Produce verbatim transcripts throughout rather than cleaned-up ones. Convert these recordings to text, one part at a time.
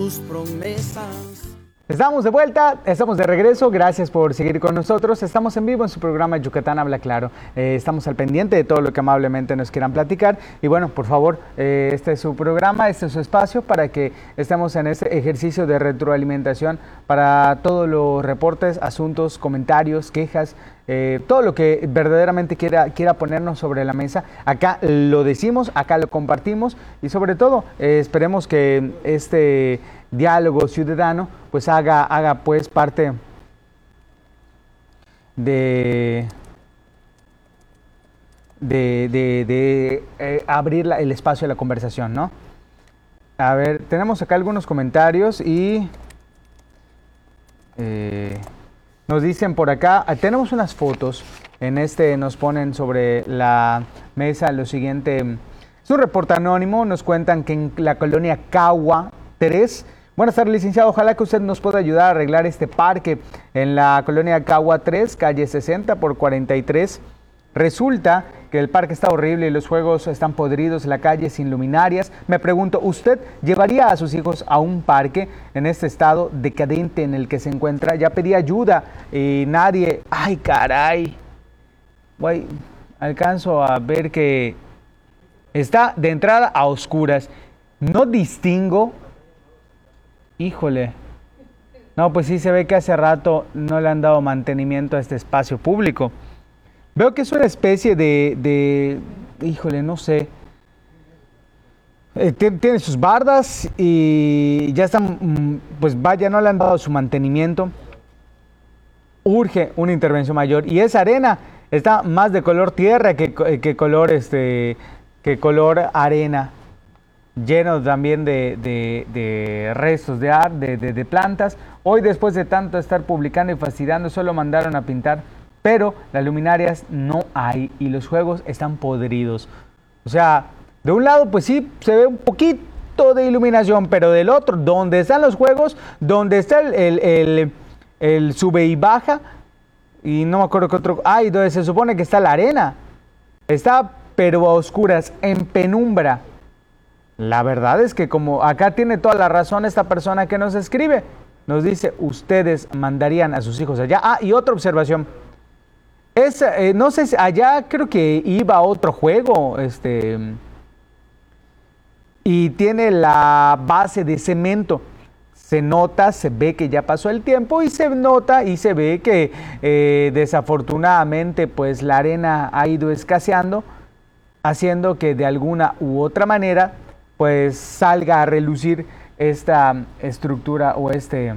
tus promesas. Estamos de vuelta, estamos de regreso, gracias por seguir con nosotros. Estamos en vivo en su programa Yucatán Habla Claro. Eh, estamos al pendiente de todo lo que amablemente nos quieran platicar. Y bueno, por favor, eh, este es su programa, este es su espacio para que estemos en este ejercicio de retroalimentación para todos los reportes, asuntos, comentarios, quejas, eh, todo lo que verdaderamente quiera, quiera ponernos sobre la mesa. Acá lo decimos, acá lo compartimos y sobre todo eh, esperemos que este diálogo ciudadano pues haga, haga pues parte de, de, de, de eh, abrir la, el espacio de la conversación, ¿no? A ver, tenemos acá algunos comentarios y eh, nos dicen por acá, tenemos unas fotos, en este nos ponen sobre la mesa lo siguiente, es un reporte anónimo, nos cuentan que en la colonia Cagua tres. Buenas tardes, licenciado. Ojalá que usted nos pueda ayudar a arreglar este parque en la colonia Cagua tres, calle sesenta por cuarenta y tres. Resulta que el parque está horrible y los juegos están podridos, la calle sin luminarias. Me pregunto, ¿usted llevaría a sus hijos a un parque en este estado decadente en el que se encuentra? Ya pedí ayuda y nadie... ¡Ay, caray! Güey, alcanzo a ver que está de entrada a oscuras. No distingo... Híjole, no, pues sí se ve que hace rato no le han dado mantenimiento a este espacio público. Veo que es una especie de, de híjole, no sé, eh, tiene sus bardas y ya están, pues vaya, no le han dado su mantenimiento. Urge una intervención mayor y esa arena está más de color tierra que, que color, este, que color arena. Lleno también de, de, de restos de, ar, de, de, de plantas. Hoy, después de tanto estar publicando y fastidiando, solo mandaron a pintar, pero las luminarias no hay y los juegos están podridos. O sea, de un lado, pues sí, se ve un poquito de iluminación, pero del otro, donde están los juegos, donde está el, el, el, el sube y baja, y no me acuerdo qué otro, ay, donde se supone que está la arena, está pero a oscuras, en penumbra. La verdad es que como acá tiene toda la razón esta persona que nos escribe, nos dice, ustedes mandarían a sus hijos allá. Ah, y otra observación, es, eh, no sé, allá creo que iba a otro juego, este, y tiene la base de cemento. Se nota, se ve que ya pasó el tiempo y se nota y se ve que eh, desafortunadamente pues la arena ha ido escaseando, haciendo que de alguna u otra manera pues salga a relucir esta estructura o este,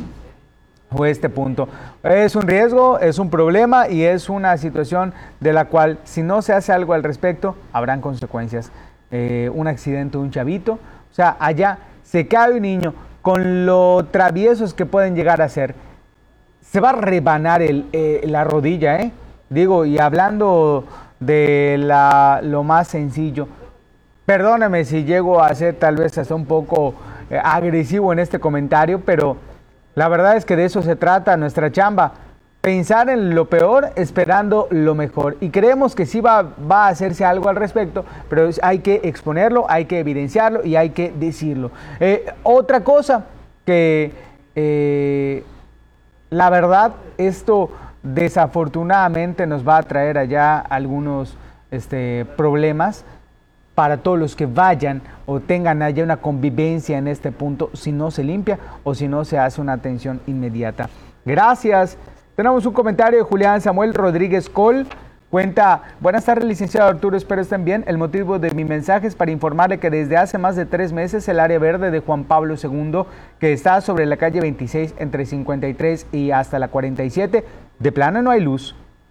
o este punto. Es un riesgo, es un problema y es una situación de la cual si no se hace algo al respecto, habrán consecuencias. Eh, un accidente de un chavito, o sea, allá se cae un niño con lo traviesos que pueden llegar a ser. Se va a rebanar el, eh, la rodilla, ¿eh? Digo, y hablando de la, lo más sencillo, perdóname si llego a ser tal vez hasta un poco eh, agresivo en este comentario, pero la verdad es que de eso se trata nuestra chamba. Pensar en lo peor esperando lo mejor. Y creemos que sí va, va a hacerse algo al respecto, pero hay que exponerlo, hay que evidenciarlo y hay que decirlo. Eh, otra cosa que eh, la verdad esto desafortunadamente nos va a traer allá algunos este, problemas para todos los que vayan o tengan allá una convivencia en este punto, si no se limpia o si no se hace una atención inmediata. Gracias. Tenemos un comentario de Julián Samuel Rodríguez Col. Cuenta, buenas tardes, licenciado Arturo, espero estén bien. El motivo de mi mensaje es para informarle que desde hace más de tres meses el área verde de Juan Pablo segundo, que está sobre la calle veintiséis entre cincuenta y tres y hasta la cuarenta y siete, de plano no hay luz.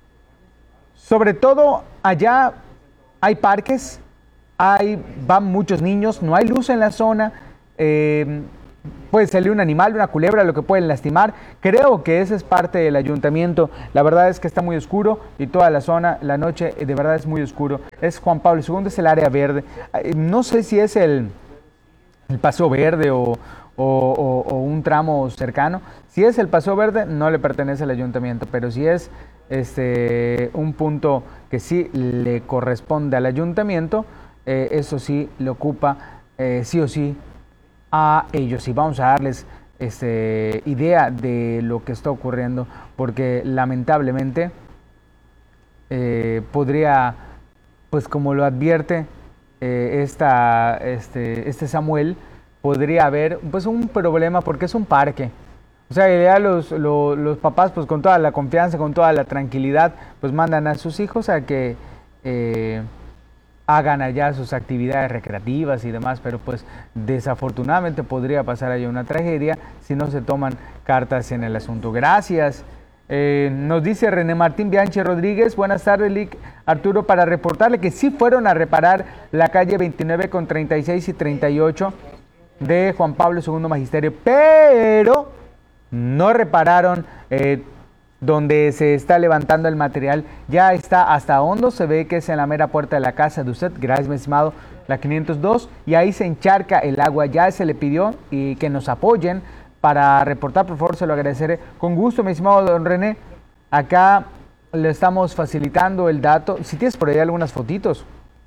Sobre todo allá hay parques, hay, van muchos niños, no hay luz en la zona, eh, puede salir un animal, una culebra, lo que pueden lastimar. Creo que esa es parte del ayuntamiento. La verdad es que está muy oscuro y toda la zona, la noche, de verdad es muy oscuro. Es Juan Pablo segundo, es el área verde. No sé si es el, el Paseo Verde o, o, o, o un tramo cercano. Si es el Paseo Verde, no le pertenece al ayuntamiento, pero si es este, un punto que sí le corresponde al ayuntamiento, eh, eso sí le ocupa eh, sí o sí a ellos. Y vamos a darles este, idea de lo que está ocurriendo, porque lamentablemente eh, podría, pues como lo advierte eh, esta, este, este Samuel, podría haber pues un problema porque es un parque. O sea, ya los, los, los papás, pues con toda la confianza, con toda la tranquilidad, pues mandan a sus hijos a que eh, hagan allá sus actividades recreativas y demás, pero pues desafortunadamente podría pasar allá una tragedia si no se toman cartas en el asunto. Gracias. Eh, nos dice René Martín Bianchi Rodríguez, buenas tardes, Lic. Arturo, para reportarle que sí fueron a reparar la calle veintinueve con treinta y seis y treinta y ocho de Juan Pablo segundo Magisterio, pero no repararon eh, donde se está levantando el material. Ya está hasta hondo, se ve que es en la mera puerta de la casa de usted. Gracias, mi estimado, la quinientos dos, y ahí se encharca el agua. Ya se le pidió y que nos apoyen para reportar, por favor, se lo agradeceré con gusto, mi estimado don René. Acá le estamos facilitando el dato. Si tienes por ahí algunas fotitos,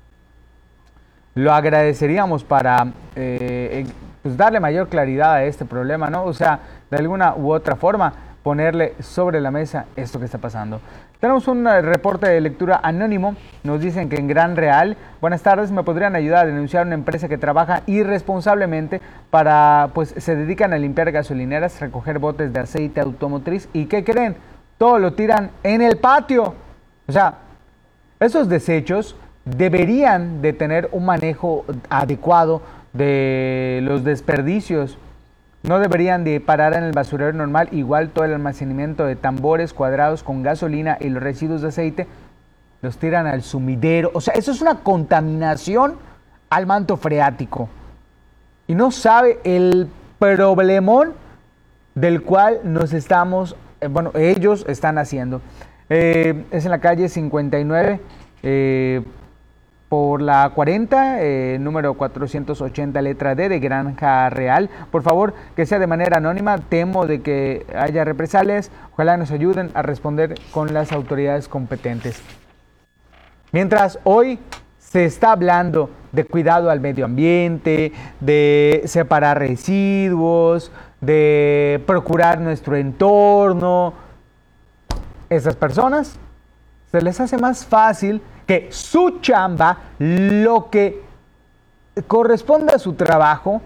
lo agradeceríamos para eh, pues darle mayor claridad a este problema, ¿no? O sea, de alguna u otra forma, ponerle sobre la mesa esto que está pasando. Tenemos un reporte de lectura anónimo. Nos dicen que en Gran Real, buenas tardes, me podrían ayudar a denunciar una empresa que trabaja irresponsablemente para, pues se dedican a limpiar gasolineras, recoger botes de aceite automotriz. ¿Y qué creen? Todo lo tiran en el patio. O sea, esos desechos deberían de tener un manejo adecuado de los desperdicios. No deberían de parar en el basurero normal. Igual todo el almacenamiento de tambores cuadrados con gasolina y los residuos de aceite los tiran al sumidero. O sea, eso es una contaminación al manto freático. Y no sabe el problemón del cual nos estamos, eh, bueno, ellos están haciendo. Eh, es en la calle cincuenta y nueve, eh, por la cuarenta, eh, número cuatrocientos ochenta, letra D, de Granja Real. Por favor, que sea de manera anónima. Temo de que haya represalias. Ojalá nos ayuden a responder con las autoridades competentes. Mientras hoy se está hablando de cuidado al medio ambiente, de separar residuos, de procurar nuestro entorno, esas personas se les hace más fácil que su chamba, lo que corresponde a su trabajo,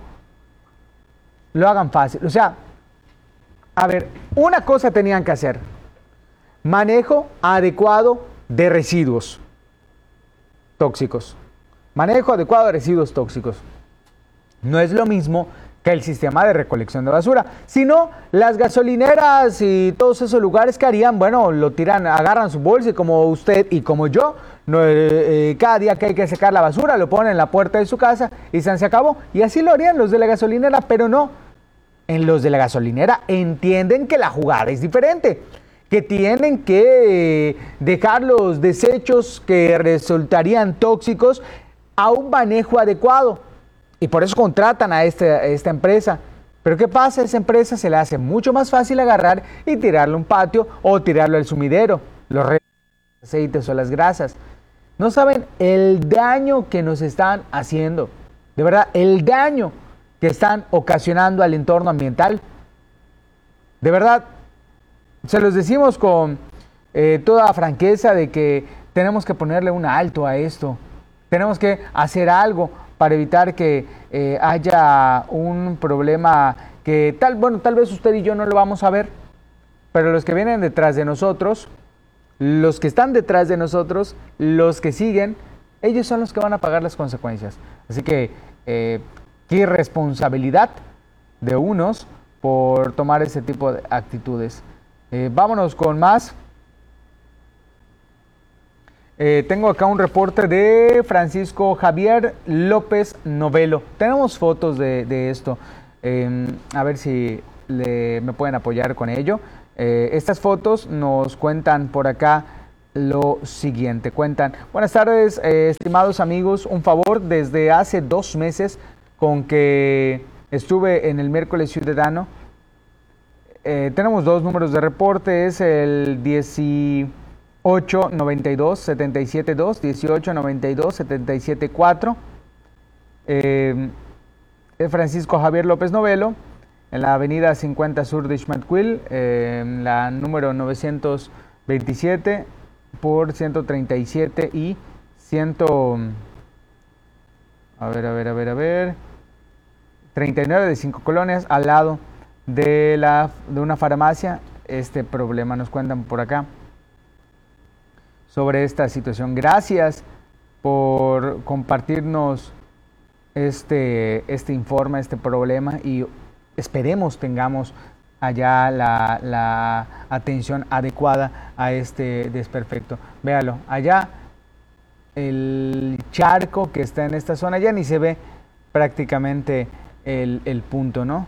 lo hagan fácil. O sea, a ver, una cosa tenían que hacer: manejo adecuado de residuos tóxicos. Manejo adecuado de residuos tóxicos. No es lo mismo que el sistema de recolección de basura, sino las gasolineras y todos esos lugares que harían, bueno, lo tiran, agarran su bolsa y como usted y como yo, no, eh, eh, cada día que hay que sacar la basura, lo ponen en la puerta de su casa y se acabó. Y así lo harían los de la gasolinera, pero no. En los de la gasolinera entienden que la jugada es diferente, que tienen que eh, dejar los desechos que resultarían tóxicos a un manejo adecuado. Y por eso contratan a, este, a esta empresa. Pero ¿qué pasa? A esa empresa se le hace mucho más fácil agarrar y tirarlo a un patio o tirarlo al sumidero, los aceites o las grasas. No saben el daño que nos están haciendo. De verdad, el daño que están ocasionando al entorno ambiental. De verdad, se los decimos con eh, toda franqueza de que tenemos que ponerle un alto a esto. Tenemos que hacer algo para evitar que eh, haya un problema que tal, bueno, tal vez usted y yo no lo vamos a ver, pero los que vienen detrás de nosotros, los que están detrás de nosotros, los que siguen, ellos son los que van a pagar las consecuencias. Así que, eh, qué irresponsabilidad de unos por tomar ese tipo de actitudes. Eh, vámonos con más. Eh, tengo acá un reporte de Francisco Javier López Novelo. Tenemos fotos de, de esto. Eh, a ver si le, me pueden apoyar con ello. Eh, estas fotos nos cuentan por acá lo siguiente. Cuentan: buenas tardes, eh, estimados amigos. Un favor, desde hace dos meses con que estuve en el miércoles ciudadano. Eh, tenemos dos números de reporte. Es el dieciocho noventa y dos setenta y siete dos, dieciocho noventa y dos setenta y siete cuatro. Eh, Francisco Javier López Novelo, en la avenida cincuenta Sur de Xmatquil, eh, en la número novecientos veintisiete por ciento treinta y siete y cien. A ver, a ver, a ver, a ver. treinta y nueve de Cinco Colonias, al lado de, la, de una farmacia. Este problema nos cuentan por acá sobre esta situación. Gracias por compartirnos este, este informe, este problema, y esperemos tengamos allá la, la atención adecuada a este desperfecto. Véalo, allá el charco que está en esta zona, ya ni se ve prácticamente el, el punto, ¿no?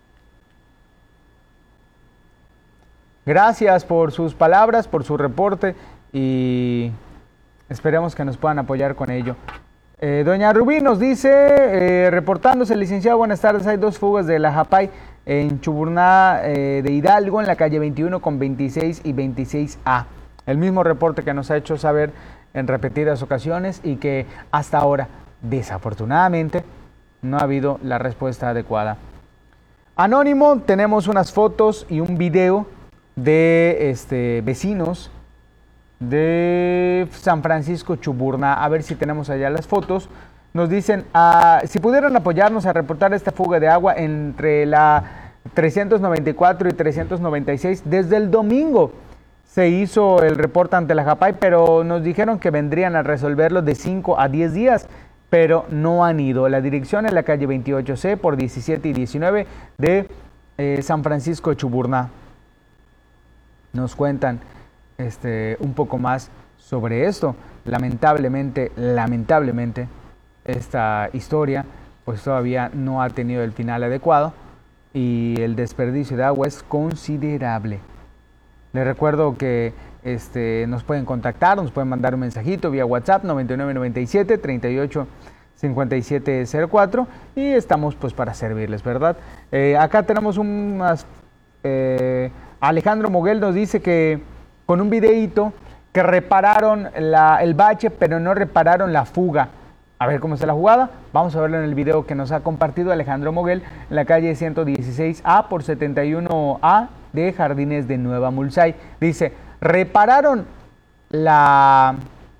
Gracias por sus palabras, por su reporte, y esperemos que nos puedan apoyar con ello. Eh, doña Rubí nos dice, eh, reportándose, licenciado, buenas tardes, hay dos fugas de la Japay en Chuburná eh, de Hidalgo, en la calle veintiuno con veintiséis y veintiséis A. El mismo reporte que nos ha hecho saber en repetidas ocasiones y que hasta ahora, desafortunadamente, no ha habido la respuesta adecuada. Anónimo, tenemos unas fotos y un video de este, vecinos de San Francisco Chuburná. A ver si tenemos allá las fotos. Nos dicen, ah, si pudieran apoyarnos a reportar esta fuga de agua entre la trescientos noventa y cuatro y trescientos noventa y seis. Desde el domingo se hizo el reporte ante la Japay, pero nos dijeron que vendrían a resolverlo de cinco a diez días, pero no han ido. La dirección es la calle veintiocho C por diecisiete y diecinueve de eh, San Francisco Chuburná. Nos cuentan este, un poco más sobre esto. Lamentablemente, lamentablemente, esta historia pues todavía no ha tenido el final adecuado y el desperdicio de agua es considerable. Les recuerdo que este, nos pueden contactar, nos pueden mandar un mensajito vía WhatsApp noventa y nueve noventa y siete treinta y ocho cincuenta y siete cero cuatro y estamos pues para servirles, ¿verdad? Eh, acá tenemos unas... Eh, Alejandro Moguel nos dice que con un videíto que repararon la, el bache, pero no repararon la fuga. A ver cómo está la jugada. Vamos a verlo en el video que nos ha compartido Alejandro Moguel en la calle ciento dieciséis A por setenta y uno A de Jardines de Nueva Mulsay. Dice, repararon la,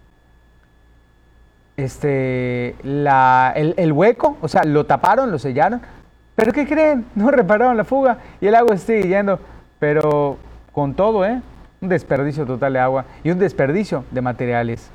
este, la, el, el hueco, o sea, lo taparon, lo sellaron. ¿Pero qué creen? No repararon la fuga y el agua sigue yendo. Pero con todo, ¿eh? Un desperdicio total de agua y un desperdicio de materiales.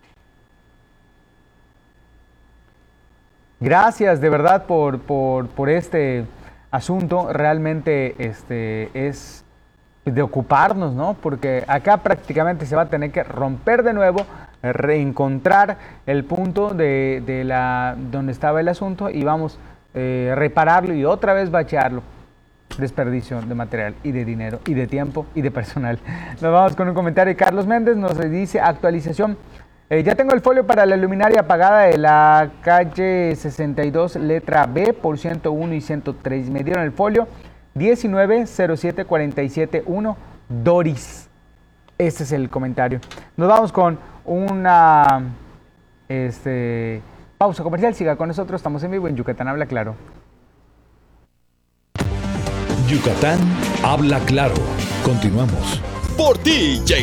Gracias de verdad por, por, por este asunto. Realmente este, es de ocuparnos, ¿no? Porque acá prácticamente se va a tener que romper de nuevo, reencontrar el punto de, de la, donde estaba el asunto y vamos a eh, repararlo y otra vez bachearlo. Desperdicio de material y de dinero y de tiempo y de personal. Nos vamos con un comentario de Carlos Méndez. Nos dice actualización. Eh, ya tengo el folio para la luminaria apagada de la calle sesenta y dos letra B por ciento uno y ciento tres. Me dieron el folio diecinueve cero siete cuarenta y siete uno Doris. Este es el comentario. Nos vamos con una este, pausa comercial. Siga con nosotros. Estamos en vivo en Yucatán Habla Claro. Yucatán Habla Claro. Continuamos. Por ti llegó